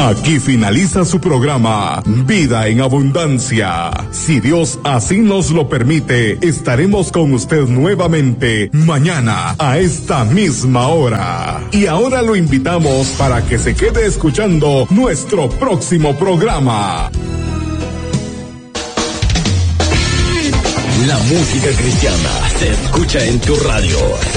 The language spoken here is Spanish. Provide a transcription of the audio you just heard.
Aquí finaliza su programa Vida en Abundancia. Si Dios así nos lo permite, estaremos con usted nuevamente mañana a esta misma hora. Y ahora lo invitamos para que se quede escuchando nuestro próximo programa. La música cristiana se escucha en tu radio.